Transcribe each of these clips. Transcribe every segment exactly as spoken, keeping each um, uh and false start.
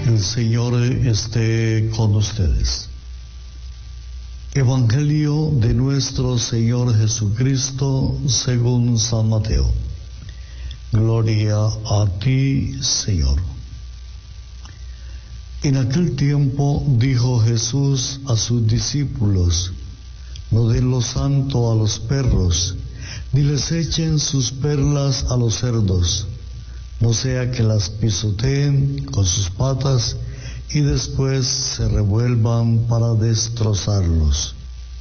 El Señor esté con ustedes. Evangelio de nuestro Señor Jesucristo según San Mateo. Gloria a ti, Señor. En aquel tiempo dijo Jesús a sus discípulos: no den lo santo a los perros, ni les echen sus perlas a los cerdos, no sea que las pisoteen con sus patas y después se revuelvan para destrozarlos.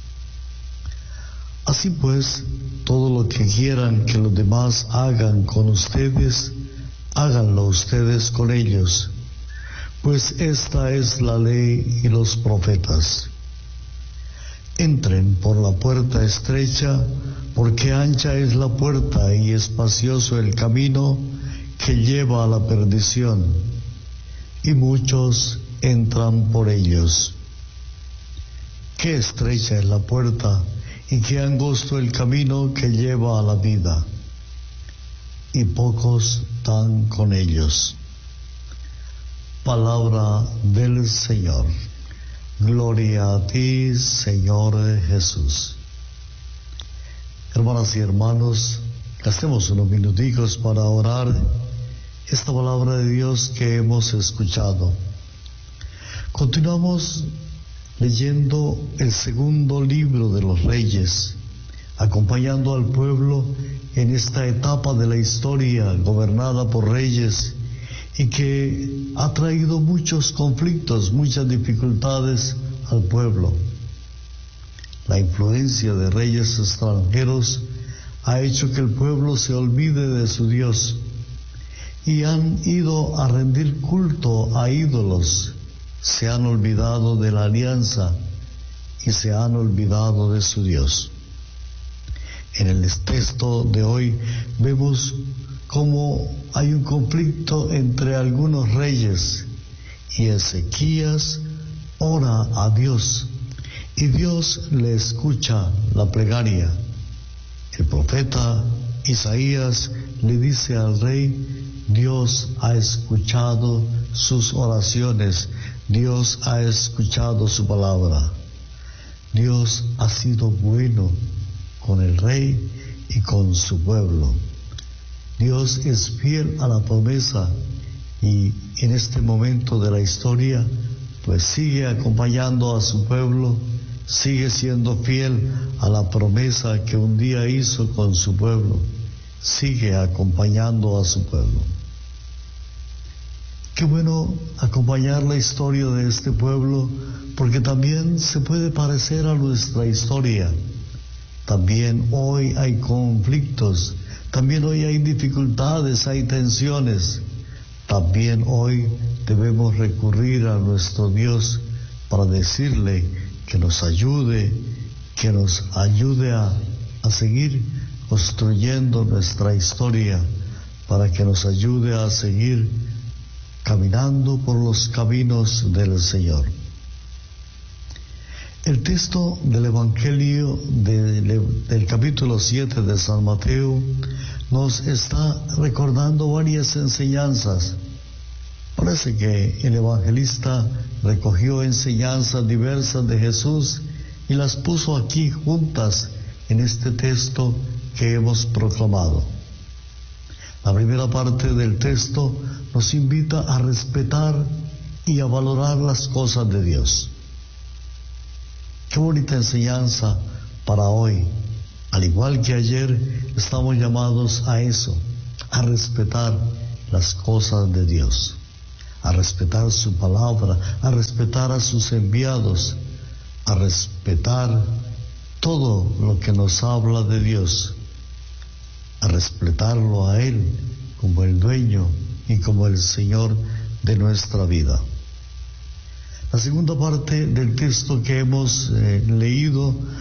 Así pues, todo lo que quieran que los demás hagan con ustedes, háganlo ustedes con ellos, pues esta es la ley y los profetas. Entren por la puerta estrecha, porque ancha es la puerta y espacioso el camino que lleva a la perdición, y muchos entran por ellos. Qué estrecha es la puerta y qué angosto el camino que lleva a la vida, y pocos dan con ellos. Palabra del Señor. Gloria a ti, Señor Jesús. Hermanas y hermanos, gastemos unos minuticos para orar esta palabra de Dios que hemos escuchado. Continuamos leyendo el segundo libro de los Reyes, acompañando al pueblo en esta etapa de la historia gobernada por reyes y que ha traído muchos conflictos, muchas dificultades al pueblo. La influencia de reyes extranjeros ha hecho que el pueblo se olvide de su Dios y han ido a rendir culto a ídolos, se han olvidado de la alianza y se han olvidado de su Dios. En el texto de hoy vemos cómo hay un conflicto entre algunos reyes y Ezequías ora a Dios y Dios le escucha la plegaria. El profeta Isaías le dice al rey: Dios ha escuchado sus oraciones, Dios ha escuchado su palabra. Dios ha sido bueno con el rey y con su pueblo. Dios es fiel a la promesa y en este momento de la historia pues sigue acompañando a su pueblo, sigue siendo fiel a la promesa que un día hizo con su pueblo, sigue acompañando a su pueblo. Qué bueno acompañar la historia de este pueblo, porque también se puede parecer a nuestra historia. También hoy hay conflictos, también hoy hay dificultades, hay tensiones. También hoy debemos recurrir a nuestro Dios para decirle que nos ayude, que nos ayude a, a seguir construyendo nuestra historia, para que nos ayude a seguir caminando por los caminos del Señor. El texto del Evangelio de, de, del capítulo siete de San Mateo nos está recordando varias enseñanzas. Parece que el evangelista recogió enseñanzas diversas de Jesús y las puso aquí juntas en este texto que hemos proclamado. La primera parte del texto nos invita a respetar y a valorar las cosas de Dios. Qué bonita enseñanza para hoy. Al igual que ayer, estamos llamados a eso, a respetar las cosas de Dios, a respetar su palabra, a respetar a sus enviados, a respetar todo lo que nos habla de Dios, a respetarlo a Él como el dueño y como el Señor de nuestra vida. La segunda parte del texto que hemos eh, leído